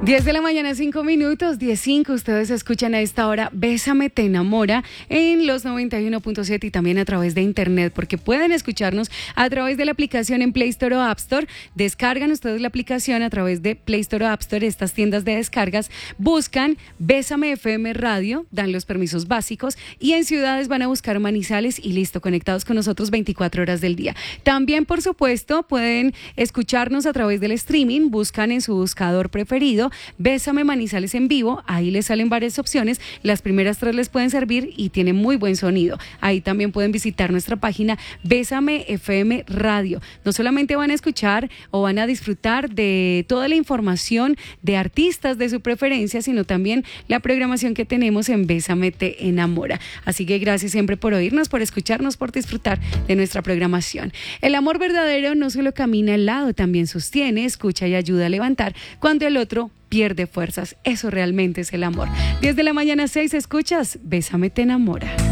10 de la mañana, 5 minutos, 10:05. Ustedes escuchan a esta hora Bésame te enamora en los 91.7 y también a través de internet, porque pueden escucharnos a través de la aplicación en Play Store o App Store. Descargan ustedes la aplicación a través de Play Store o App Store, estas tiendas de descargas, buscan Bésame FM Radio, dan los permisos básicos y en ciudades van a buscar Manizales y listo, conectados con nosotros 24 horas del día. También, por supuesto, pueden escucharnos a través del streaming, buscan en su buscador preferido Bésame Manizales en vivo, ahí les salen varias opciones, las primeras 3 les pueden servir y tiene muy buen sonido. Ahí también pueden visitar nuestra página Bésame FM Radio. No solamente van a escuchar o van a disfrutar de toda la información de artistas de su preferencia, sino también la programación que tenemos en Bésame te enamora. Así que gracias siempre por oírnos, por escucharnos, por disfrutar de nuestra programación. El amor verdadero no solo camina al lado, también sostiene, escucha y ayuda a levantar cuando el otro pierde fuerzas. Eso realmente es el amor. 10 de la mañana, 6, escuchas Bésame te enamora.